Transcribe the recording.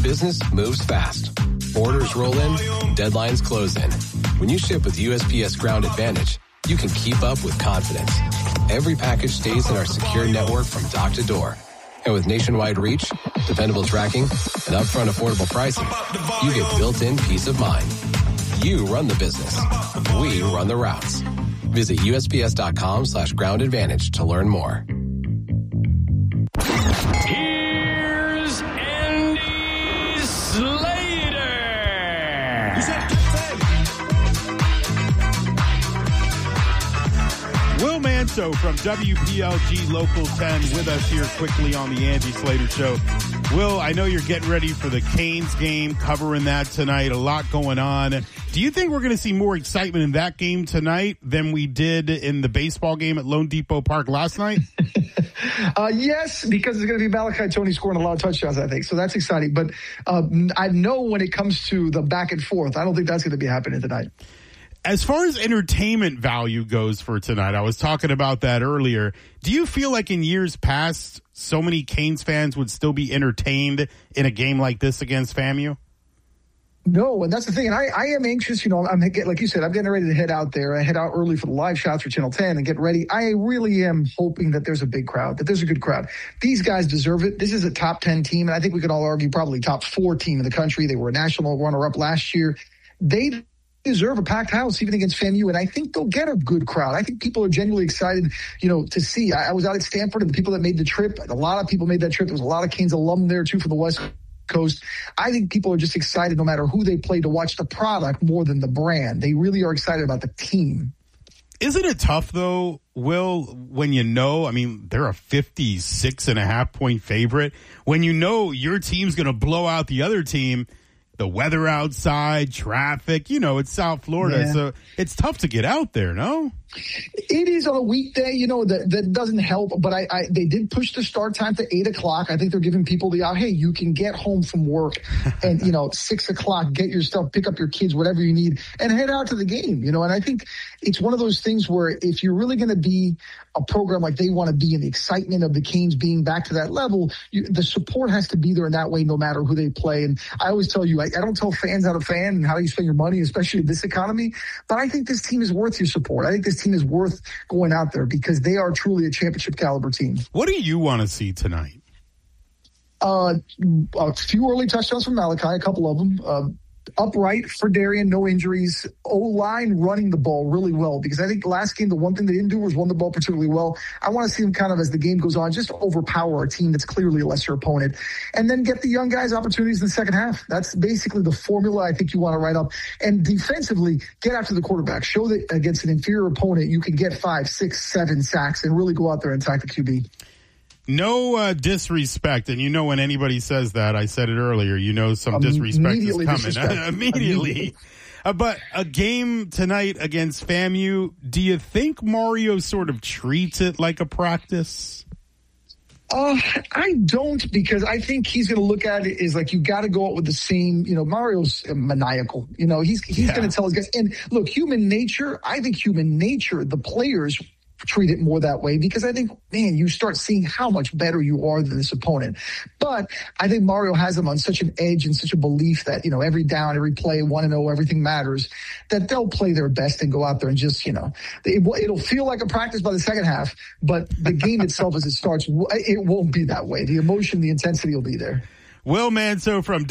business moves fast. Orders roll in, deadlines close in. When you ship with USPS Ground Advantage, you can keep up with confidence. Every package stays in our secure network from dock to door. And with nationwide reach, dependable tracking, and upfront affordable pricing, you get built-in peace of mind. You run the business. We run the routes. Visit USPS.com/Ground Advantage to learn more. Here's Andy Slater. Will Manso from WPLG Local 10 with us here quickly on the Andy Slater Show. Will, I know you're getting ready for the Canes game, covering that tonight. A lot going on. Do you think we're going to see more excitement in that game tonight than we did in the baseball game at Lone Depot Park last night? Yes, because it's going to be Malachi Tony scoring a lot of touchdowns, I think. So that's exciting. But I know when it comes to the back and forth, I don't think that's going to be happening tonight. As far as entertainment value goes for tonight, I was talking about that earlier. Do you feel like in years past, so many Canes fans would still be entertained in a game like this against FAMU? No, and that's the thing. And I am anxious. You know, like you said, I'm getting ready to head out there. I head out early for the live shots for Channel 10 and get ready. I really am hoping that there's a big crowd, that there's a good crowd. These guys deserve it. This is a top 10 team, and I think we could all argue probably top 4 team in the country. They were a national runner-up last year. They deserve a packed house even against FAMU, and I think they'll get a good crowd. I think people are genuinely excited, you know, to see. I was out at Stanford, and the people that made the trip, a lot of people made that trip. There was a lot of Canes alum there too from the West Coast. I think people are just excited no matter who they play to watch the product more than the brand. They really are excited about the team. Isn't it tough, though, Will, when you know, I mean, they're a 56.5-point favorite. When you know your team's going to blow out the other team, the weather outside, traffic, you know, it's South Florida, so it's tough to get out there, no? It is on a weekday, you know, that doesn't help, but they did push the start time to 8 o'clock. I think they're giving people hey, you can get home from work and, you know, 6 o'clock, get your stuff, pick up your kids, whatever you need, and head out to the game, you know, and I think it's one of those things where if you're really going to be a program like they want to be and the excitement of the Canes being back to that level, the support has to be there in that way no matter who they play. And I always tell you, I don't tell fans how to fan and how you spend your money, especially in this economy, but I think this team is worth your support. I think this team is worth going out there because they are truly a championship caliber team. What do you want to see tonight? A few early touchdowns from Malachi, a couple of them. Upright for Darian, no injuries. O-line running the ball really well because I think the last game, the one thing they didn't do was run the ball particularly well. I want to see them kind of, as the game goes on, just overpower a team that's clearly a lesser opponent and then get the young guys opportunities in the second half. That's basically the formula I think you want to write up. And defensively, get after the quarterback. Show that against an inferior opponent, you can get 5, 6, 7 sacks and really go out there and attack the QB. No disrespect, and you know when anybody says that, I said it earlier, you know some disrespect is coming. Immediately. But a game tonight against FAMU, do you think Mario sort of treats it like a practice? I don't, because I think he's going to look at it as like you got to go out with the same, you know, Mario's maniacal. You know, he's going to tell his guys. And look, I think human nature, the players treat it more that way because I think, man, you start seeing how much better you are than this opponent. But I think Mario has them on such an edge and such a belief that, you know, every down, every play, 1-0, everything matters, that they'll play their best and go out there and just, you know, it'll feel like a practice by the second half, but the game itself as it starts, it won't be that way. The emotion, the intensity will be there. Will Manso from